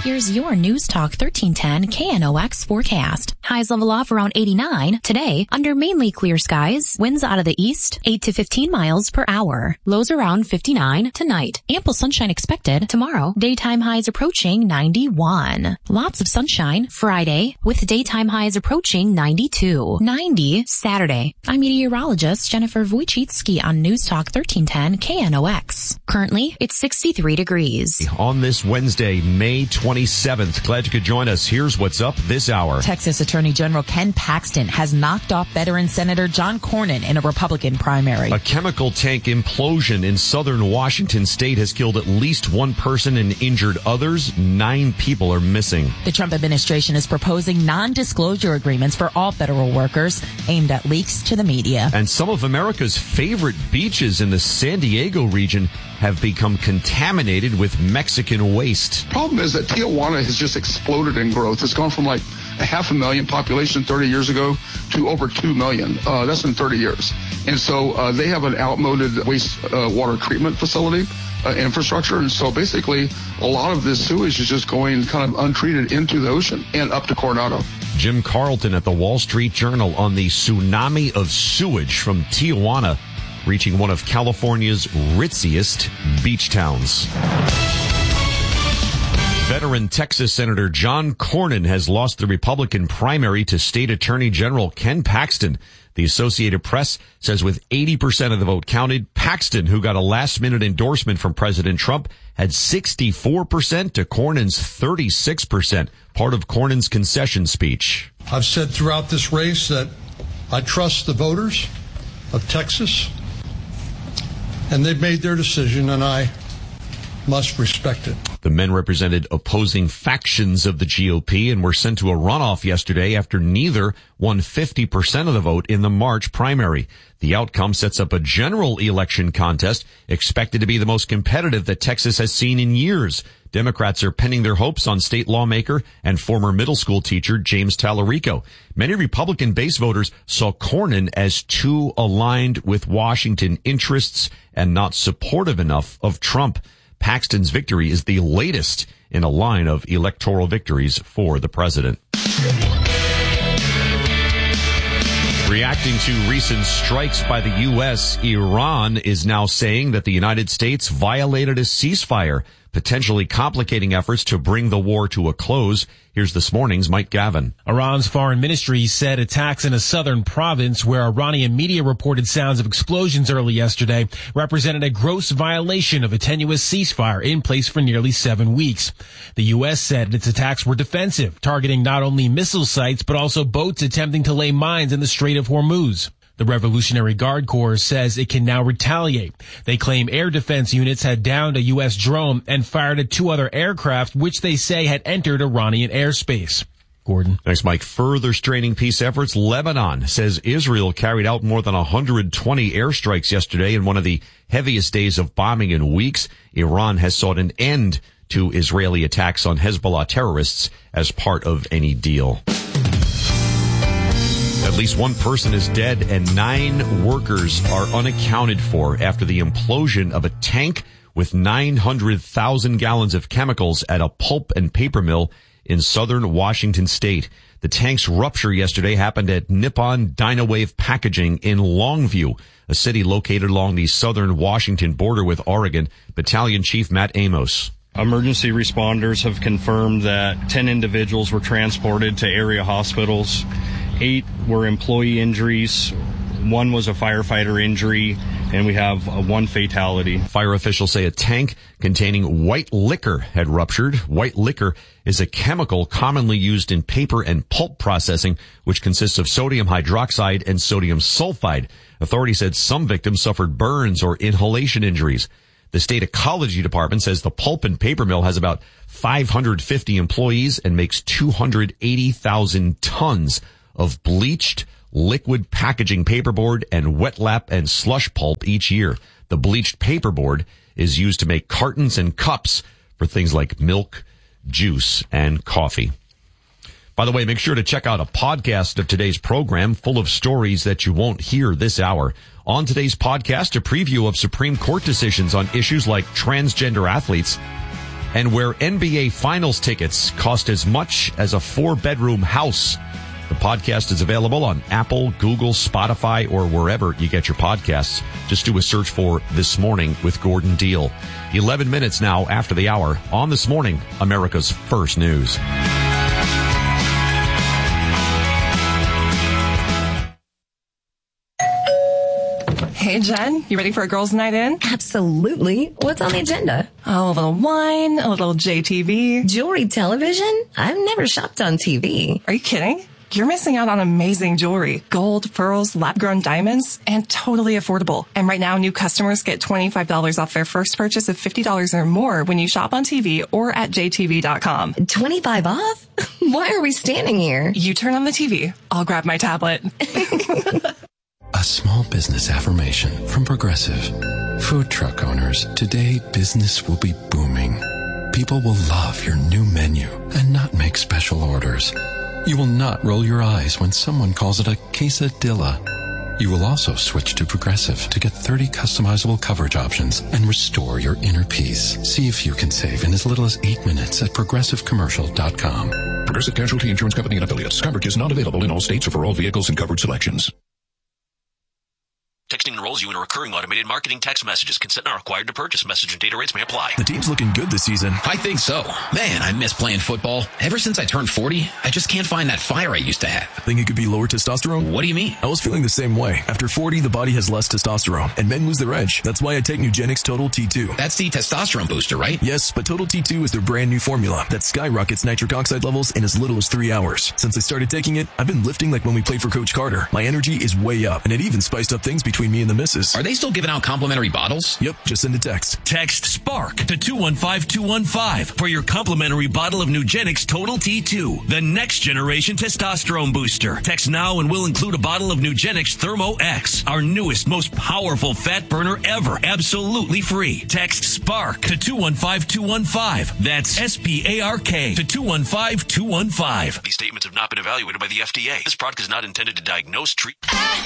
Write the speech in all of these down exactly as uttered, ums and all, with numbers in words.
Here's your News Talk thirteen ten K N O X forecast. Highs level off around eighty-nine. Today, under mainly clear skies, winds out of the east, eight to fifteen miles per hour. Lows around fifty-nine. Tonight, ample sunshine expected. Tomorrow, daytime highs approaching ninety-one. Lots of sunshine. Friday, with daytime highs approaching ninety-two. ninety Saturday. I'm meteorologist Jennifer Wojcicki on News Talk thirteen ten K N O X. Currently, it's sixty-three degrees. On this Wednesday, May twenty-seventh, glad you could join us. Here's what's up this hour. Texas Attorney General Ken Paxton has knocked off veteran Senator John Cornyn in a Republican primary. A chemical tank implosion in southern Washington state has killed at least one person and injured others. Nine people are missing. The Trump administration is proposing non-disclosure agreements for all federal workers aimed at leaks to the media. And some of America's favorite beaches in the San Diego region have become contaminated with Mexican waste. Problem is that Tijuana has just exploded in growth. It's gone from like a half a million population thirty years ago to over two million. Uh, that's in thirty years. And so uh, they have an outmoded waste uh, water treatment facility uh, infrastructure. And so basically a lot of this sewage is just going kind of untreated into the ocean and up to Coronado. Jim Carlton at the Wall Street Journal on the tsunami of sewage from Tijuana reaching one of California's ritziest beach towns. Veteran Texas Senator John Cornyn has lost the Republican primary to State Attorney General Ken Paxton. The Associated Press says with eighty percent of the vote counted, Paxton, who got a last-minute endorsement from President Trump, had sixty-four percent to Cornyn's thirty-six percent, part of Cornyn's concession speech. I've said throughout this race that I trust the voters of Texas, and they've made their decision, and I must respect it. The men represented opposing factions of the G O P and were sent to a runoff yesterday after neither won fifty percent of the vote in the March primary. The outcome sets up a general election contest expected to be the most competitive that Texas has seen in years. Democrats are pinning their hopes on state lawmaker and former middle school teacher James Tallarico. Many Republican base voters saw Cornyn as too aligned with Washington interests and not supportive enough of Trump. Paxton's victory is the latest in a line of electoral victories for the president. Reacting to recent strikes by the U S, Iran is now saying that the United States violated a ceasefire, potentially complicating efforts to bring the war to a close. Here's this morning's Mike Gavin. Iran's foreign ministry said attacks in a southern province where Iranian media reported sounds of explosions early yesterday represented a gross violation of a tenuous ceasefire in place for nearly seven weeks. The U S said its attacks were defensive, targeting not only missile sites but also boats attempting to lay mines in the Strait of Hormuz. The Revolutionary Guard Corps says it can now retaliate. They claim air defense units had downed a U S drone and fired at two other aircraft, which they say had entered Iranian airspace. Gordon. Thanks, Mike. Further straining peace efforts. Lebanon says Israel carried out more than one hundred twenty airstrikes yesterday in one of the heaviest days of bombing in weeks. Iran has sought an end to Israeli attacks on Hezbollah terrorists as part of any deal. At least one person is dead and nine workers are unaccounted for after the implosion of a tank with nine hundred thousand gallons of chemicals at a pulp and paper mill in southern Washington state. The tank's rupture yesterday happened at Nippon Dynawave Packaging in Longview, a city located along the southern Washington border with Oregon. Battalion Chief Matt Amos. Emergency responders have confirmed that ten individuals were transported to area hospitals. Eight were employee injuries. One was a firefighter injury, and we have uh, one fatality. Fire officials say a tank containing white liquor had ruptured. White liquor is a chemical commonly used in paper and pulp processing, which consists of sodium hydroxide and sodium sulfide. Authorities said some victims suffered burns or inhalation injuries. The state ecology department says the pulp and paper mill has about five hundred fifty employees and makes two hundred eighty thousand tons of bleached liquid packaging paperboard and wet lap and slush pulp each year. The bleached paperboard is used to make cartons and cups for things like milk, juice, and coffee. By the way, make sure to check out a podcast of today's program full of stories that you won't hear this hour. On today's podcast, a preview of Supreme Court decisions on issues like transgender athletes and where N B A Finals tickets cost as much as a four-bedroom house. The podcast is available on Apple, Google, Spotify, or wherever you get your podcasts. Just do a search for This Morning with Gordon Deal. eleven minutes now after the hour on This Morning, America's First News. Hey, Jen, you ready for a girls' night in? Absolutely. What's on the agenda? Oh, a little wine, a little J T V. Jewelry television? I've never shopped on T V. Are you kidding? You're missing out on amazing jewelry. Gold, pearls, lab-grown diamonds, and totally affordable. And right now, new customers get twenty-five dollars off their first purchase of fifty dollars or more when you shop on T V or at J T V dot com. twenty-five off? Why are we standing here? You turn on the T V. I'll grab my tablet. A small business affirmation from Progressive. Food truck owners, today business will be booming. People will love your new menu and not make special orders. You will not roll your eyes when someone calls it a quesadilla. You will also switch to Progressive to get thirty customizable coverage options and restore your inner peace. See if you can save in as little as eight minutes at progressive commercial dot com. Progressive Casualty Insurance Company and affiliates. Coverage is not available in all states or for all vehicles and coverage selections. Texting enrolls you in a recurring automated marketing text messages. Consent not required to purchase. Message and data rates may apply. The team's looking good this season. I think so. Man, I miss playing football. Ever since I turned forty, I just can't find that fire I used to have. Think it could be lower testosterone? What do you mean? I was feeling the same way. After forty, the body has less testosterone, and men lose their edge. That's why I take Nugenix Total T two. That's the testosterone booster, right? Yes, but Total T two is their brand new formula that skyrockets nitric oxide levels in as little as three hours. Since I started taking it, I've been lifting like when we played for Coach Carter. My energy is way up, and it even spiced up things between me and the missus. Are they still giving out complimentary bottles? Yep, just send a text. Text SPARK to two one five two one five for your complimentary bottle of Nugenix Total T two, the next generation testosterone booster. Text now and we'll include a bottle of Nugenix Thermo X, our newest, most powerful fat burner ever, absolutely free. Text SPARK to two one five two one five. That's S P A R K to two one five two one five. These statements have not been evaluated by the F D A. This product is not intended to diagnose, treat...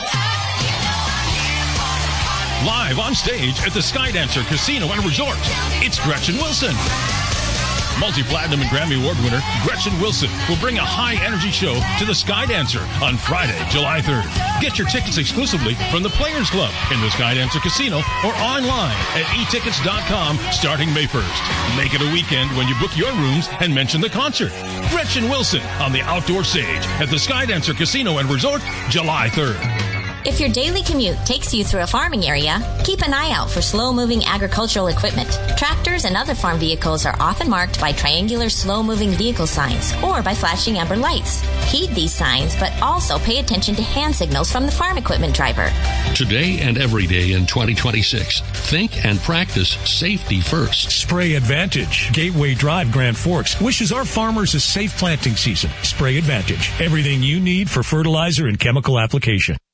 Live on stage at the Skydancer Casino and Resort, it's Gretchen Wilson. Multi-platinum and Grammy Award winner Gretchen Wilson will bring a high-energy show to the Skydancer on Friday, July third. Get your tickets exclusively from the Players Club in the Skydancer Casino or online at e tickets dot com starting May first. Make it a weekend when you book your rooms and mention the concert. Gretchen Wilson on the outdoor stage at the Skydancer Casino and Resort, July third. If your daily commute takes you through a farming area, keep an eye out for slow-moving agricultural equipment. Tractors and other farm vehicles are often marked by triangular slow-moving vehicle signs or by flashing amber lights. Heed these signs, but also pay attention to hand signals from the farm equipment driver. Today and every day in twenty twenty-six, think and practice safety first. Spray Advantage. Gateway Drive, Grand Forks wishes our farmers a safe planting season. Spray Advantage. Everything you need for fertilizer and chemical application.